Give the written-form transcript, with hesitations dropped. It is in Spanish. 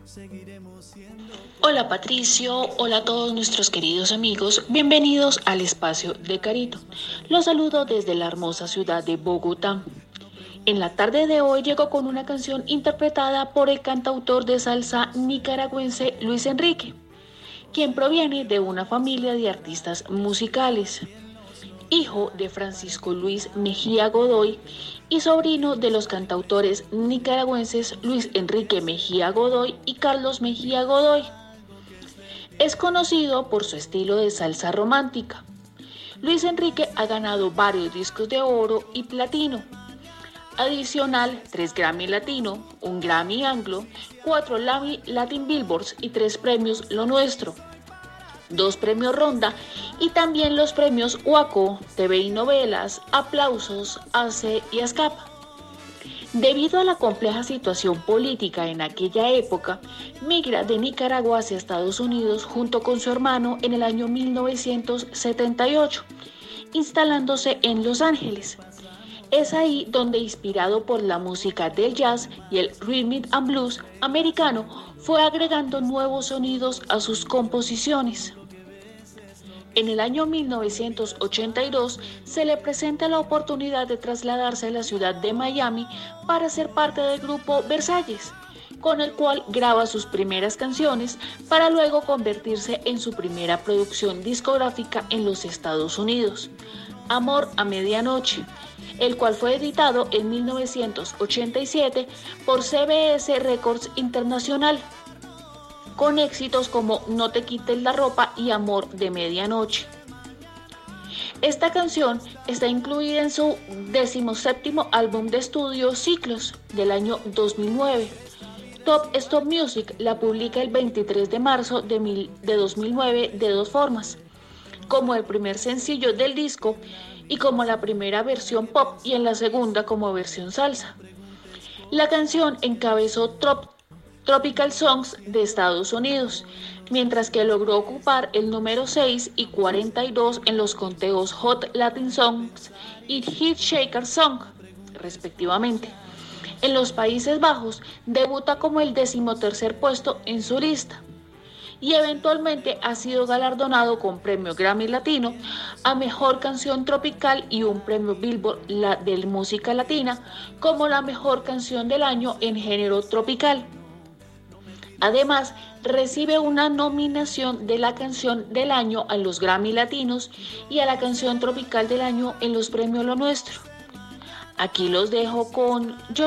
Hola Patricio, hola a todos nuestros queridos amigos, bienvenidos al espacio de Carito. Los saludo desde la hermosa ciudad de Bogotá. En la tarde de hoy llego con una canción interpretada por el cantautor de salsa nicaragüense Luis Enrique, quien proviene de una familia de artistas musicales, hijo de Francisco Luis Mejía Godoy y sobrino de los cantautores nicaragüenses Luis Enrique Mejía Godoy y Carlos Mejía Godoy. Es conocido por su estilo de salsa romántica. Luis Enrique ha ganado varios discos de oro y platino. Adicional, 3 Grammy Latino, 1 Grammy Anglo, 4 Latin Billboards y 3 premios Lo Nuestro, 2 premios Ronda y también los premios Huaco, TV y Novelas, Aplausos, ACE y ASCAP. Debido a la compleja situación política en aquella época, migra de Nicaragua hacia Estados Unidos junto con su hermano en el año 1978, instalándose en Los Ángeles. Es ahí donde, inspirado por la música del jazz y el rhythm and blues americano, fue agregando nuevos sonidos a sus composiciones. En el año 1982 se le presenta la oportunidad de trasladarse a la ciudad de Miami para ser parte del grupo Versalles, con el cual graba sus primeras canciones para luego convertirse en su primera producción discográfica en los Estados Unidos, Amor a Medianoche, el cual fue editado en 1987 por CBS Records Internacional, con éxitos como No te quites la ropa y Amor de Medianoche. Esta canción está incluida en su 17º álbum de estudio Ciclos del año 2009. Top Stop Music la publica el 23 de marzo de 2009 de dos formas, como el primer sencillo del disco y como la primera versión pop y en la segunda como versión salsa. La canción encabezó Tropical Songs de Estados Unidos, mientras que logró ocupar el número 6 y 42 en los conteos Hot Latin Songs y Hit Shaker Song, respectivamente. En los Países Bajos debuta como el 13º puesto en su lista y eventualmente ha sido galardonado con premio Grammy Latino a Mejor Canción Tropical y un premio Billboard de Música Latina como la mejor canción del año en género tropical. Además, recibe una nominación de la canción del año a los Grammy Latinos y a la canción tropical del año en los premios Lo Nuestro. Aquí los dejo con